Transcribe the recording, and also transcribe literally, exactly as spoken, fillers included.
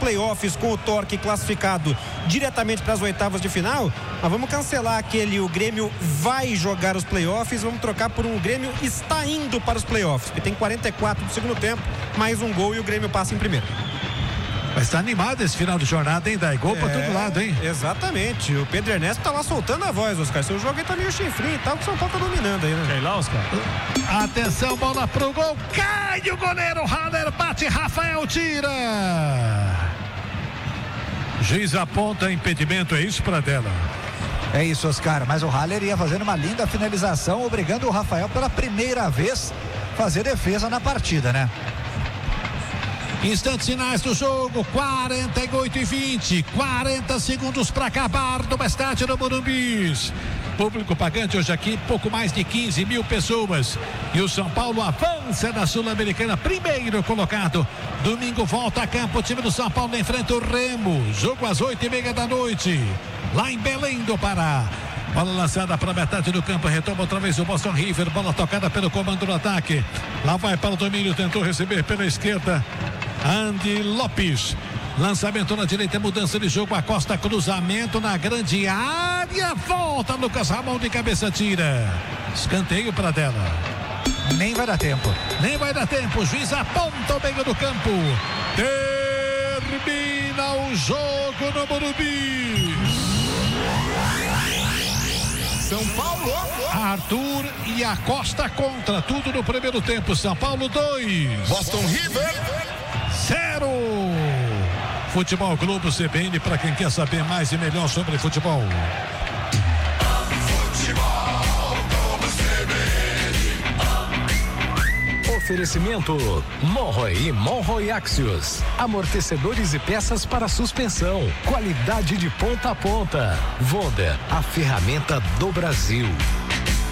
playoffs com o Torque classificado diretamente para as oitavas de final, mas vamos cancelar aquele o Grêmio vai jogar os playoffs, vamos trocar por um o Grêmio está indo para os playoffs, porque tem quarenta e quatro do segundo tempo, mais um gol e o Grêmio passa em primeiro. Mas tá animado esse final de jornada, hein? Dá gol é, pra todo lado, hein? Exatamente. O Pedro Ernesto tá lá soltando a voz, Oscar. Seu jogo aí tá meio chifrinho e tal, que o São Paulo tá dominando aí, né? Sei lá, Oscar. Atenção, bola pro gol. Cai o goleiro. Haller bate, Rafael tira. Juiz aponta impedimento, é isso, Pradella? É isso, Oscar. Mas o Haller ia fazendo uma linda finalização, obrigando o Rafael pela primeira vez fazer defesa na partida, né? Instantes finais do jogo, quarenta e oito e vinte, quarenta segundos para acabar no estádio do Morumbi. Público pagante hoje aqui, pouco mais de quinze mil pessoas. E o São Paulo avança na Sul-Americana, primeiro colocado. Domingo volta a campo, o time do São Paulo enfrenta o Remo. Jogo às oito e meia da noite, lá em Belém do Pará. Bola lançada para a metade do campo, retoma outra vez o Boston River, bola tocada pelo comando do ataque. Lá vai para o domínio, tentou receber pela esquerda Andy Lopes. Lançamento na direita, mudança de jogo, Acosta, cruzamento na grande área, volta Lucas Ramon de cabeça, tira. Escanteio para dela. Nem vai dar tempo. Nem vai dar tempo, o juiz aponta o meio do campo. Termina o jogo no Morumbi. São Paulo. Arthur e Acosta contra tudo no primeiro tempo. São Paulo dois. Boston River zero. Futebol Globo C B N para quem quer saber mais e melhor sobre futebol. Futebol Globo C B N. Oferecimento Monroe e Monroe Axios. Amortecedores e peças para suspensão. Qualidade de ponta a ponta. Vonda, a ferramenta do Brasil.